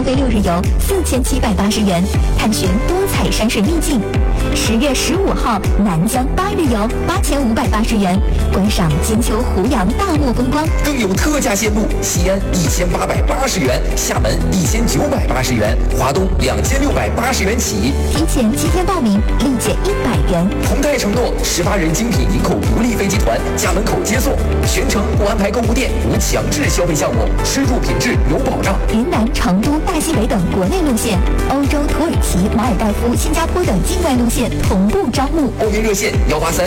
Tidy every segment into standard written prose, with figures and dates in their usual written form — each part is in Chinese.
费6日游4780元，探寻多彩山水秘境。10月15号，南疆8日游8580元，观赏金秋胡杨大漠风光。 更有特价线路，西安1880元，厦门1980元，华东2680元起。 提前7天报名，立减100元。 宏泰承诺18人精品营口独立飞机团家门口接送，全程不安排购物店，无强制消费项目，吃住品质有保障。 云南、成都、大西北等国内路线，欧洲、土耳其、马尔代夫、新加坡等境外路线同步招募。 报名热线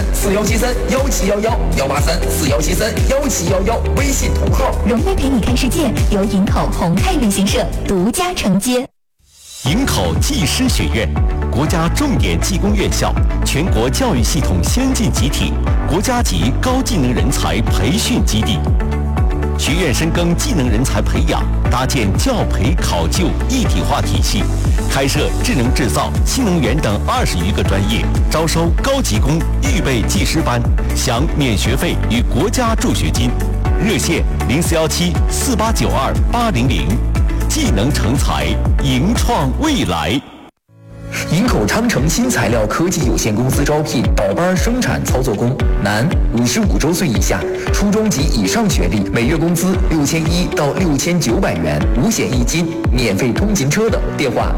18341731711，17341731711，微信同号。 融媒陪你看世界，由营口宏泰旅行社独家承接。 营口技师学院，国家重点技工院校，全国教育系统先进集体，国家级高技能人才培训基地。学院深耕技能人才培养，搭建教培考就一体化体系，开设智能制造、新能源等20余个专业，招收高级工预备技师班，享免学费与国家助学金。热线04174892-800，技能成才，营创未来。 营口昌城新材料科技有限公司招聘倒班生产操作工，男，55周岁以下，初中及以上学历，每月工资6100到6900元，五险一金，免费通勤车等。电话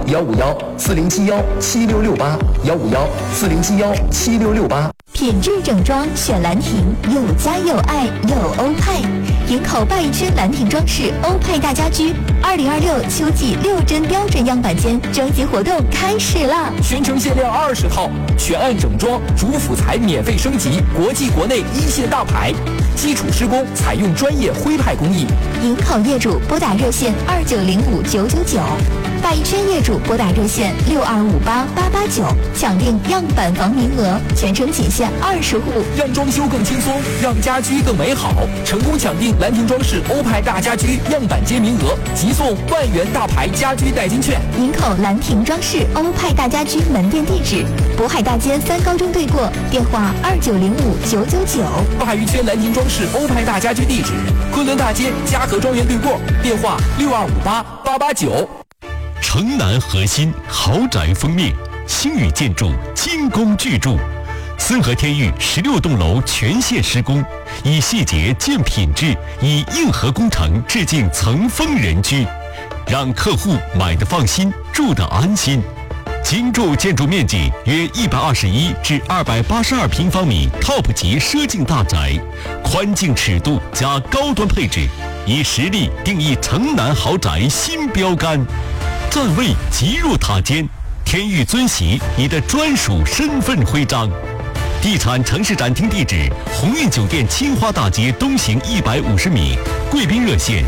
151-4071-7668，151-4071-7668。 品质整装选兰亭，有家有爱有欧派。营口鲅鱼圈兰亭装饰欧派大家居2026秋季6针标准样板间征集活动开始了， 全程限量20套，全案整装，主辅材免费升级，国际国内一线大牌，基础施工采用专业徽派工艺。 营口业主拨打热线2905999，鲅鱼圈业主拨打热线6258889，抢订样板房名额，全程仅限20户， 让装修更轻松，让家居更美好。成功抢订兰亭装饰欧派大家居样板间名额，即送万元大牌家居代金券。 营口兰亭装饰欧派大家居门店地址：渤海大街3高中对过，电话2905999。 鲅鱼圈兰亭装饰欧派大家居地址：昆仑大街嘉禾庄园对过，电话6258889。 城南核心豪宅封面，星宇建筑精工巨筑，森河天域16栋楼全线施工，以细节见品质，以硬核工程致敬层峰人居，让客户买得放心，住得安心。精筑建筑面积约121至282平方米 ，TOP 级奢境大宅，宽净尺度加高端配置，以实力定义城南豪宅新标杆。站位极入塔尖，天域尊玺你的专属身份徽章。地产城市展厅地址：鸿运酒店青花大街东行150米，贵宾热线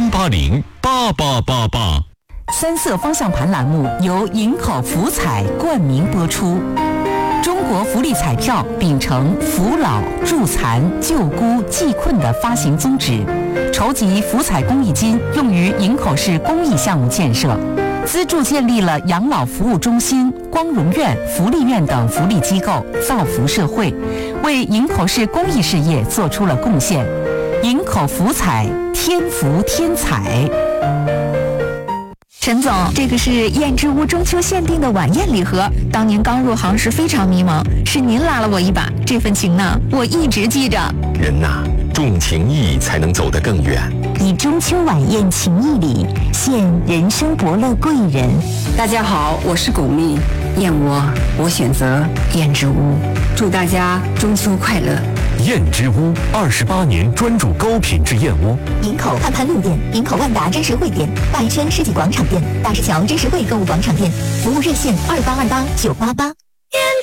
3808888。 三色方向盘栏目由营口福彩冠名播出。中国福利彩票秉承扶老、助残、救孤、济困的发行宗旨，筹集福彩公益金用于营口市公益项目建设，资助建立了养老服务中心、光荣院、福利院等福利机构，造福社会，为营口市公益事业做出了贡献。营口福彩，天福天彩。 陈总，这个是燕之屋中秋限定的晚宴礼盒，当年刚入行时非常迷茫，是您拉了我一把，这份情呢，我一直记着。 人呐，重情义才能走得更远。 以中秋晚宴情谊礼，献人生伯乐贵人。 大家好，我是巩俐，燕窝我选择燕之屋，祝大家中秋快乐。 燕之屋28年专注高品质燕窝。 营口汉潘路店、营口万达真实汇店、鲅鱼圈世纪广场店、大石桥真实汇购物广场店，服务热线2828-988。